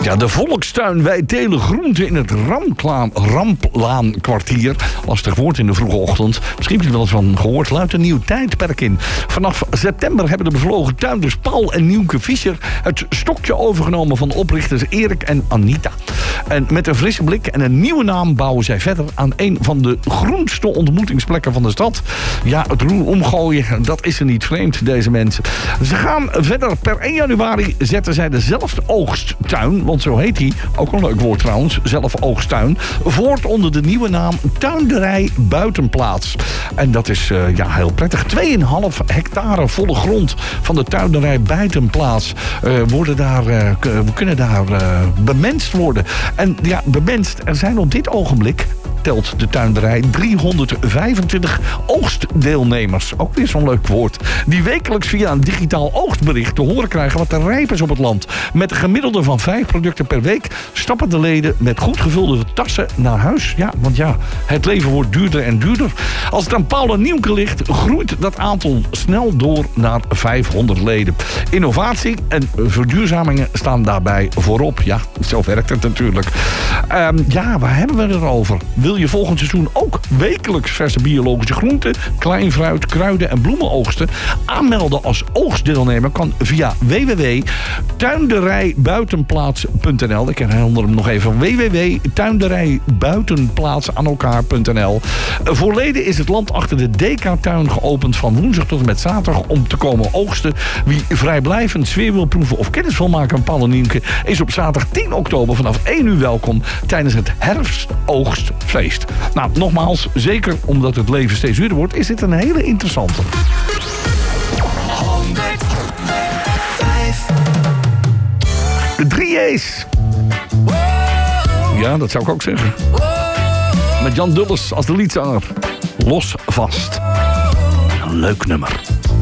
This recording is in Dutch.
Ja, de Volkstuin. Wij telen groenten in het Ramplaankwartier. Lastig woord in de vroege ochtend. Misschien heb je er wel eens van gehoord. Luidt een nieuw tijdperk in. Vanaf september hebben de bevlogen tuinders Paul en Nieuwke Visser het stokje overgenomen van oprichters Erik en Anita. En met een frisse blik en een nieuwe naam bouwen zij verder aan een van de groenste ontmoetingsplekken van de stad. Ja, het roer omgooien, dat is er niet vreemd, deze mensen. Ze gaan verder. Per 1 januari zetten zij de zelfoogsttuin, want zo heet die, ook een leuk woord trouwens, zelfoogsttuin, voort onder de nieuwe naam Tuinderij Buitenplaats. En dat is heel prettig. 2,5 hectare volle grond van de Tuinderij Buitenplaats kunnen daar bemenst worden. En ja, bemenst, er zijn op dit ogenblik, telt de tuinderij 325 oogstdeelnemers. Ook weer zo'n leuk woord. Die wekelijks via een digitaal oogstbericht te horen krijgen wat er rijp is op het land. Met een gemiddelde van 5 producten per week stappen de leden met goed gevulde tassen naar huis. Ja, want ja, het leven wordt duurder en duurder. Als het aan Paul en Nieuwke ligt, groeit dat aantal snel door naar 500 leden. Innovatie en verduurzamingen staan daarbij voorop. Ja, zo werkt het natuurlijk. Waar hebben we het over? Wil je volgend seizoen ook wekelijks verse biologische groenten, klein fruit, kruiden en bloemen oogsten? Aanmelden als oogstdeelnemer kan via www.tuinderijbuitenplaats.nl. Ik herhaal hem nog even. www.tuinderijbuitenplaats.nl. Voor leden is het land achter de DK-tuin geopend van woensdag tot en met zaterdag om te komen oogsten. Wie vrijblijvend sfeer wil proeven of kennis wil maken van Paul en Nieuwke is op zaterdag 10 oktober vanaf 1 uur welkom tijdens het herfstoogstfeest. Nou, nogmaals, zeker omdat het leven steeds duurder wordt, is dit een hele interessante. 105. De 3A's. Ja, dat zou ik ook zeggen. Met Jan Dulles als de liedzanger. Los vast. Een leuk nummer.